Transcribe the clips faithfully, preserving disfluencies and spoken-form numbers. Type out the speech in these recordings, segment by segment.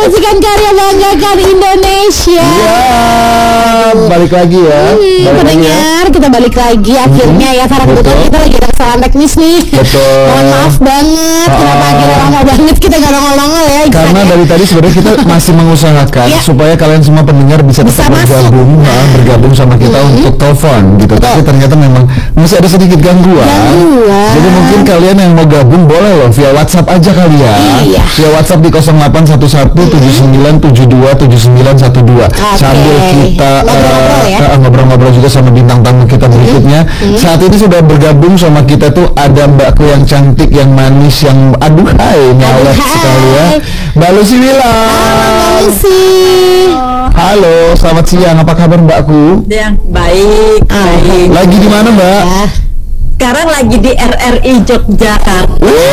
Promosikan karya, banggakan Indonesia. Ya, balik lagi ya. Hmm, balik pendengar, lagi ya. kita balik lagi akhirnya ya. Karena kebetulan kita lagi ada kesalahan teknis nih. Betul. Mohon maaf banget. Kenapa Ah. akhirnya lama banget kita nggak nongol-nongol ya. Karena Iksannya. dari tadi sebenarnya kita masih mengusahakan Ya. supaya kalian semua pendengar bisa Bisa tetap masuk. bergabung, nah, bergabung sama kita untuk telepon gitu. Tapi ternyata memang masih ada sedikit gangguan. Gangguan. Jadi mungkin kalian yang mau gabung boleh loh via WhatsApp aja kali ya. Iya. Via WhatsApp di nol delapan satu satu tujuh sembilan tujuh dua tujuh sembilan satu dua. Oke. Sambil kita Ngobrol-ngobrol eh, ya. eh, ngobrol-ngobrol juga sama bintang tamu kita berikutnya. Saat ini sudah bergabung sama kita tuh ada mbakku yang cantik, yang manis, yang aduhai, nyawet Aduhai. sekali ya. Mbak Lucy Wila. sih. Halo, selamat siang. Apa kabar mbakku? Yang baik, baik. Lagi di mana mbak? Ya. Sekarang lagi di R R I Yogyakarta.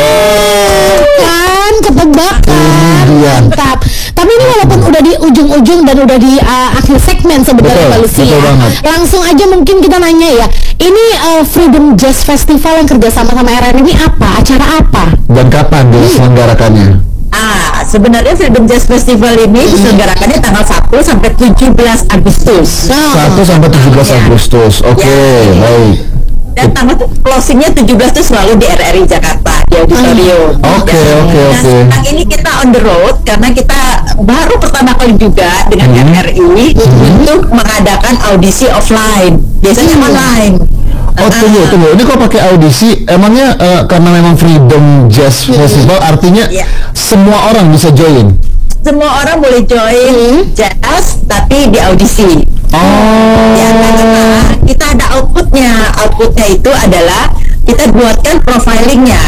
Kan ketebak kan. Ini dia. Mantap. Tapi ini walaupun udah di ujung-ujung dan udah di uh, akhir segmen sebenarnya Betul, Mbak Lucy betul ya. banget. Langsung aja mungkin kita nanya ya. Ini uh, Freedom Jazz Festival yang kerjasama sama R R I ini apa? Acara apa? Dan kapan diselenggarakannya? Ah, sebenarnya Freedom Jazz Festival ini diselenggarakannya tanggal satu sampai tujuh belas Agustus. satu sampai tujuh belas Ya. Agustus. Oke, Ya. baik. Dan tanggal closingnya tujuh belas itu selalu di R R I Jakarta di auditorium. Oke, Ya. oke, Dan oke. sekarang ini kita on the road karena kita baru pertama kali juga dengan Hmm. R R I untuk mengadakan audisi offline. Biasanya online. Oh tunggu tunggu, ini kok pakai audisi? Emangnya eh, karena memang Freedom Jazz Festival artinya Iya. semua orang bisa join? Semua orang boleh join jazz tapi di audisi. Oh. Ya, karena kita ada outputnya. Outputnya itu adalah kita buatkan profilingnya.